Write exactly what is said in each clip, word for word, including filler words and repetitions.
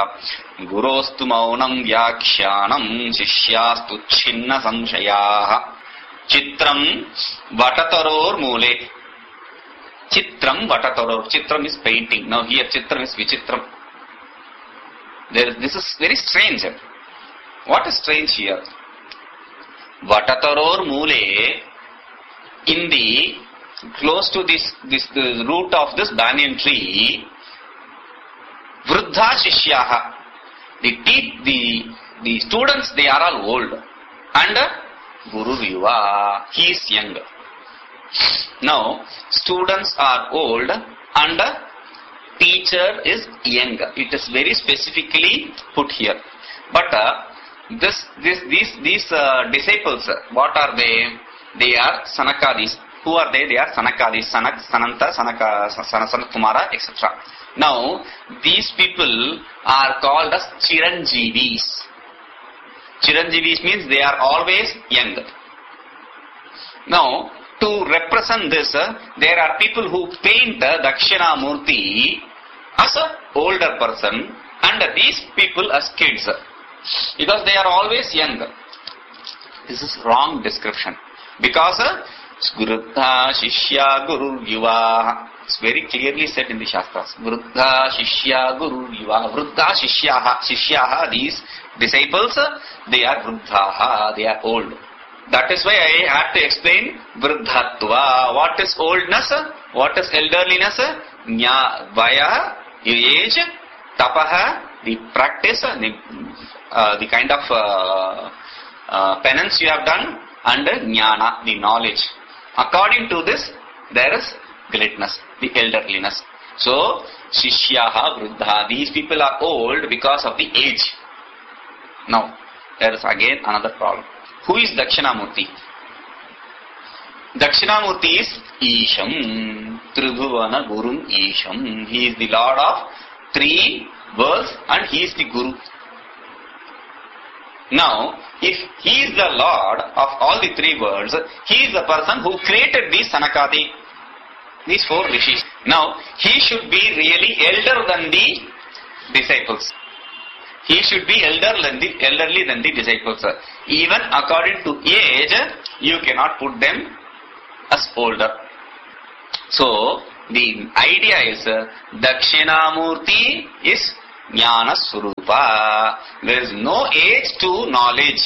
Gurostu maunam vyakshyanam shishyastu chinna samshayaha. Chitram vatataror mule. Chitram vatataror. Chitram is painting. Now here Chitram is Vichitram. There, this is very strange. What is strange here? Vatataror mule, in the close to this this the root of this banyan tree, Vruddha Shishyaha. The the the students, they are all old, and Guru Yuva, he is young. Now students are old and teacher is young. It is very specifically put here. But uh, this this these these uh, disciples, what are they? They are Sanakadis. Who are they? They are Sanakadis, Sanak, Sananta, Sanaka, Sanat Kumara, et cetera. Now these people are called as Chiranjeevis. Chiranjeevis means they are always young. Now to represent this, uh, there are people who paint uh, Dakshinamurti as an older person and uh, these people as kids, because they are always young. This is wrong description, because uh, Guruddha Shishya Guru Yuva, it's very clearly said in the Shastras. Guruddha Shishya Guru Yuva, Vruddha Shishyaha, Shishyaha, these disciples, they are Vruddhaha, they are old. That is why I had to explain Vruddhatva. What is oldness? What is elderliness? Nya, Vaya, age, Tapaha, the practice, the, uh, the kind of uh, uh, penance you have done, and Jnana, the knowledge. According to this, there is greatness, the elderliness. So, Shishyaha, Vruddha, these people are old because of the age. Now, there is again another problem. Who is Dakshinamurti? Dakshinamurti is Isham, Tribhuvana Gurum Isham. He is the Lord of three worlds and he is the Guru. Now, if he is the Lord of all the three worlds, he is the person who created these Sanakadi, these four rishis. Now, he should be really elder than the disciples. He should be elder than the, elderly than the disciples. Even according to age, you cannot put them as older. So, the idea is uh, Dakshinamurti is Jnana Swarupa. There is no age to knowledge.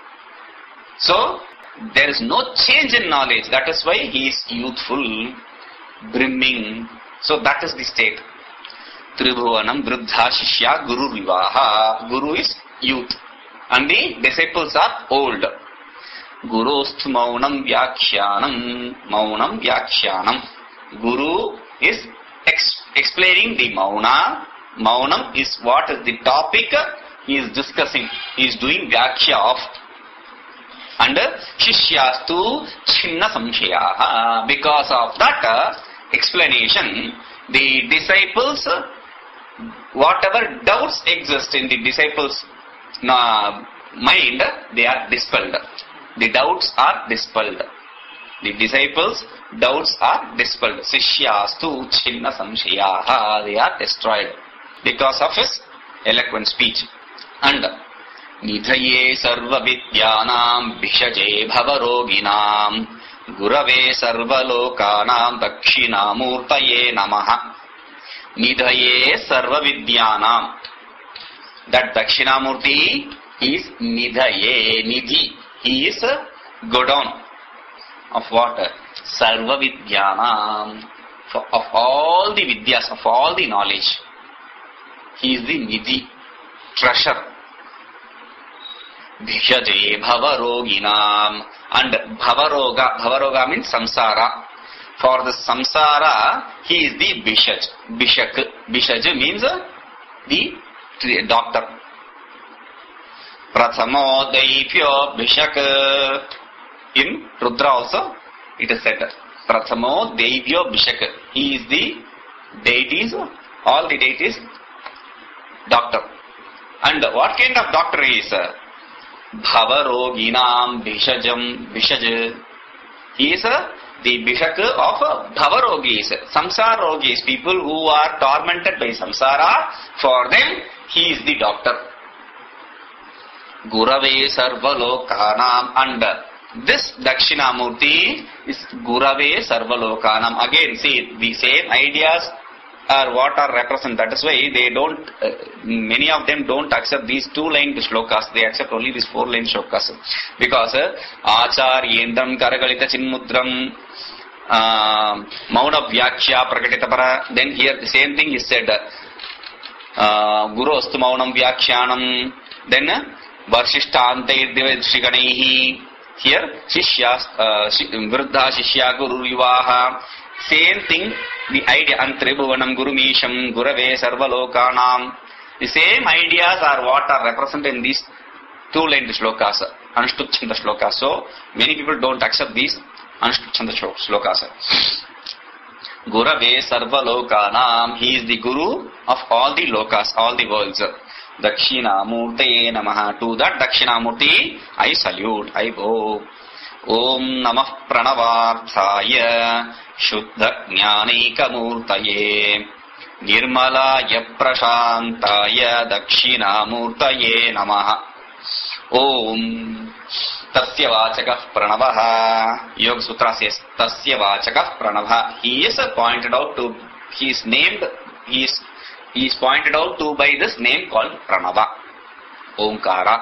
So, there is no change in knowledge. That is why he is youthful, brimming. So, that is the state. Tribhuvanam Vruddha Shishya Guru Vivaha. Guru is youth and the disciples are old. Gurostu Maunam Vyakshyanam. Maunam Vyakshyanam. Guru is ex- explaining the Mauna. Maunam is what is the topic he is discussing. He is doing Vyakshya of. And Shishyastu Chinna Samshayaha. Because of that uh, explanation, the disciples, uh, whatever doubts exist in the disciples' uh, mind, they are dispelled. The doubts are dispelled. The disciples' doubts are dispelled. Sishyastu Chinna Samshayaha. They are destroyed because of his eloquent speech. And Nidhaye Sarva Vidyanam Bishaje Bhavaroginam Gurave Sarvalokanam Dakshinamurtaye Namaha. Nidhaye Sarva Vidyanam. That Dakshinamurti is Nidhaye, Nidhi. He is a godown of what? Sarva Vidyanam. Of all the Vidyas, of all the knowledge. He is the Nidhi, treasure. Bhishaje Bhavaroginam. And Bhavaroga, Bhavaroga means samsara. For the samsara, he is the Bishaj. Bishak. Bishaj means the doctor. Prathamo Daipyo Bishak. In Rudra also, it is said. Prathamo Daivyo Bishak. He is the deities, all the deities, doctor. And what kind of doctor he is? Bhavaroginam Bishajam Bishaj. He is a the bhishak of bhavarogis, samsarogis, people who are tormented by samsara, for them he is the doctor. Gurave sarvalokanam, and this Dakshinamurti is Gurave sarvalokanam. Again, see, the same ideas are what are represented. That is why they don't, uh, many of them don't accept these two-line shlokas. They accept only these four-line shlokas. Because uh, Achar Yendram Karagalita Chinmudram uh, Mauna Vyakshya Prakatitapara. Then here the same thing is said. Uh, Guru Astu Maunam Vyakshanam. Then uh, Varshishtantai Divadshriganaihi. Here Shishya uh, Vruddha Shishya Guru Vivaha. Same thing, the idea, Antribhuvanam Gurumisham Gurave Sarvalokanam. The same ideas are what are represented in these two-line shlokas, Anushtup-chanda shlokas. So, many people don't accept these Anushtup-chanda shlokas. Gurave Sarvalokanam, he is the Guru of all the lokas, all the worlds. Dakshinamurte Namaha. To that Dakshinamurti, I salute, I bow. Om Namah Pranavarthaya Shuddha Jnanikamurtaye Nirmalaya Prashantaya Dakshinamurtaye Namaha. Om Tasya Vachakah Pranavaha. Yoga Sutra says Tasya Vachakah Pranavaha. He is pointed out to, he is named, he is, he is pointed out to by this name called Pranava. Omkara.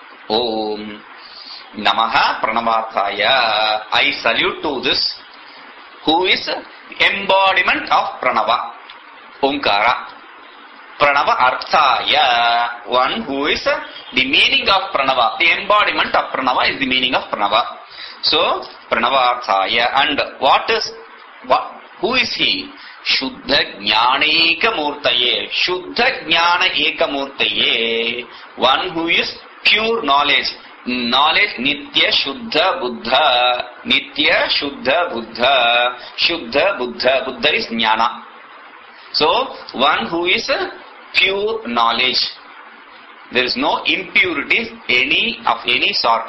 Om Namaha Pranavarthaya. I salute to this who is embodiment of Pranava, Omkara. Pranava Arthaya, one who is the meaning of Pranava. The embodiment of Pranava is the meaning of Pranava. So, Pranava Arthaya. And what is, what, who is he? Shuddha Jnana Eka Murtaye. Shuddha Jnana Eka Murtaye. One who is pure knowledge. Knowledge, Nitya Shuddha Buddha, Nitya Shuddha Buddha, Shuddha Buddha, Buddha is Jnana. So, one who is pure knowledge. There is no impurities any of any sort.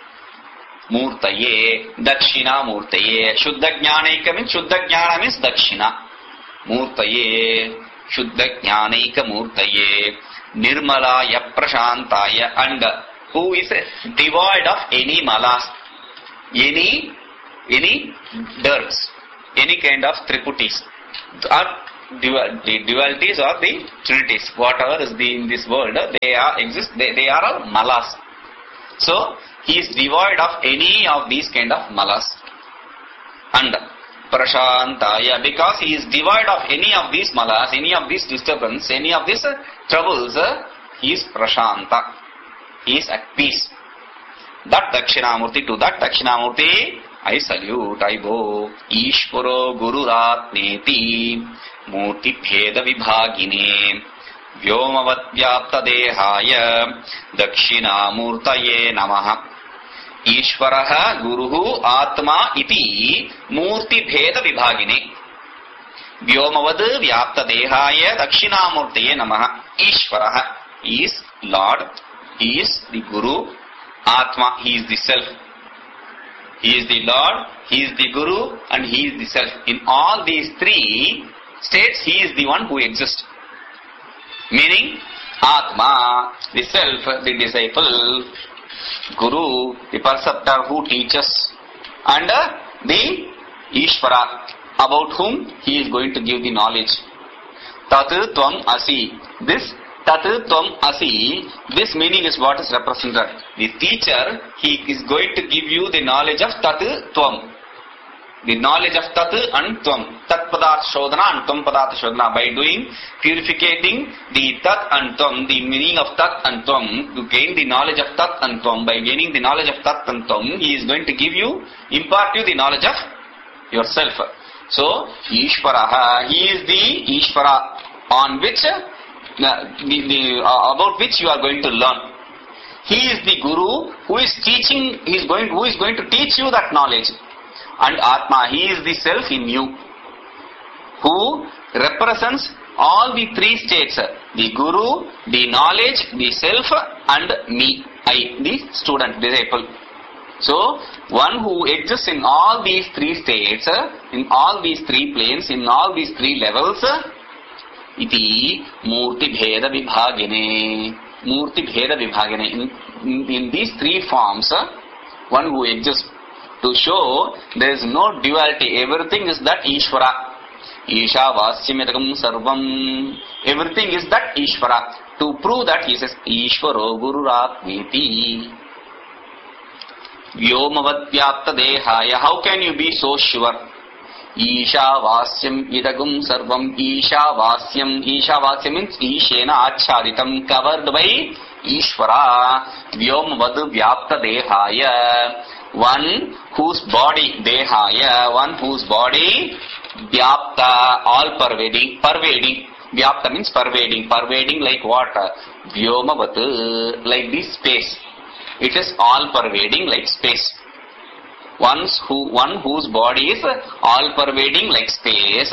Murtaye, Dakshina Murtaye, Shuddha Jnanaika means, Shuddha Jnana means Dakshina. Murtaye, Shuddha Jnanaika Murtaye, Nirmalaya Prashantaya, and who is devoid of any malas, any any dirts, any kind of triputis, or dual, the dualities or the trinities, whatever is the, in this world, they are exist. They, they are all malas. So he is devoid of any of these kind of malas. And Prashantaya, because he is devoid of any of these malas, any of these disturbance, any of these uh, troubles, uh, he is Prashanta. He is at peace. That Dakshinamurti, to that Dakshinamurti, I salute, I bow. Ishvaro Gururatneti Murti Bheda Vibhagine Vyomavat Vyapta Dehaya Dakshinamurtaye Namaha. Ishvaraha Guruhu Atma Iti Murti Bheda Vibhagine Vyomavad Vyapta Dehaya Dakshinamurtaye Namaha. Ishvaraha is Lord. He is the Guru, Atma, he is the Self. He is the Lord, he is the Guru, and he is the Self. In all these three states, he is the one who exists. Meaning, Atma, the Self, the disciple, Guru, the preceptor who teaches, and uh, the Ishvara, about whom he is going to give the knowledge. Tat Tvam Asi. This Tat Tvam Asi, this meaning is what is represented. The teacher, he is going to give you the knowledge of Tat Tvam. The knowledge of Tat and Tvam. Tat Padartha Shodhana and Tvam Padartha Shodhana. By doing, purificating the Tat and Tvam, the meaning of Tat and Tvam, to gain the knowledge of Tat and Tvam. By gaining the knowledge of Tat and Tvam, he is going to give you, impart you the knowledge of yourself. So, Ishvaraha, he is the Ishvara on which Uh, the, the, uh, about which you are going to learn. He is the Guru who is teaching, he is going, who is going to teach you that knowledge. And Atma, he is the Self in you, who represents all the three states, the Guru, the knowledge, the Self, and me, I, the student, disciple. So, one who exists in all these three states, in all these three planes, in all these three levels, iti murti bheda vibhagine. Murti bheda vibhagine. In, in, in these three forms, one who exists to show there is no duality. Everything is that Ishvara. Isha vasyamedagam sarvam. Everything is that Ishvara. To prove that he says Ishvaro Gururatmeti. Vyomavad vyapta dehaya. How can you be so sure? Isha vasyam idagum sarvam. Isha vasyam. Isha vasyam means Ishena achaditam, covered by Ishvara. Vyomavad vyapta dehaya. One whose body, dehaya, one whose body, vyapta, all pervading, pervading. Vyapta means pervading, pervading like what? Vyomavat, like this space. It is all pervading like space. Once who, one whose body is all pervading like space.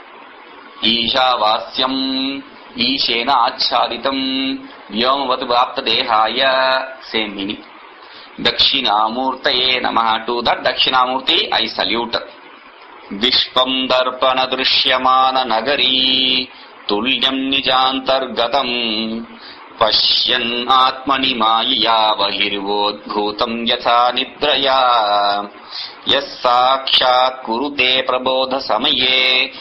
Isha vasyam, Ishena achaditam, Vyomavat vyapta dehaya, same meaning. Dakshinamurtaye namaha. To that Dakshinamurti I salute. Vishpam darpana drishyamana nagari tulyam nijantargatam pashyan atmani maya bahirvodbhutam yatha nidraya yas sakshat kurute prabodha samaye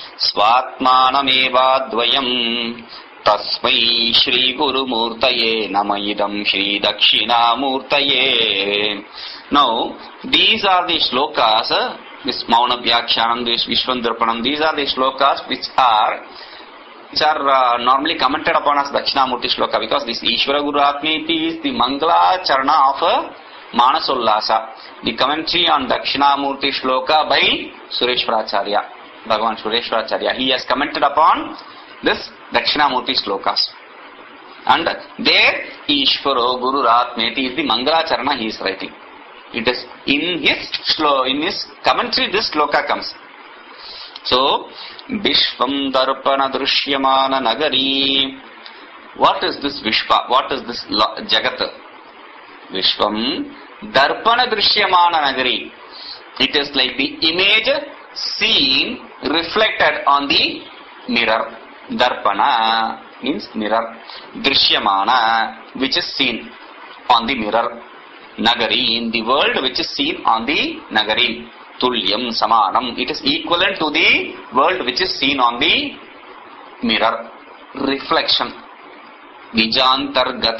svatmanamevadvayam Tasmai Shri Guru Murtaye Namayidam Shri Dakshina Murtaye. Now, these are the shlokas, uh, this Mauna Vyakhyanam, this Vishwandarpanam, these are the shlokas which are which are uh, normally commented upon as Dakshinamurti shloka, because this Ishvara Guru Atmeti is the Mangala Charana of uh, Manasollasa. The commentary on Dakshinamurti shloka by Sureshwaracharya, Bhagavan Sureshwaracharya. He has commented upon this Dakshinamurti slokas. And there Ishvaro Guru Ratmeti is the Mangala Charana he is writing. It is in his shlo, in his commentary this sloka comes. So, Vishvam Darpana Drishyamana Nagari. What is this Vishva? What is this Jagat? Vishvam Darpana Drishyamana Nagari. It is like the image seen reflected on the mirror. Darpana means mirror. Drishyamana, which is seen on the mirror. Nagari, in the world, which is seen on the Nagari. Tulyam samanam, it is equivalent to the world which is seen on the mirror. Reflection. Nijantargata.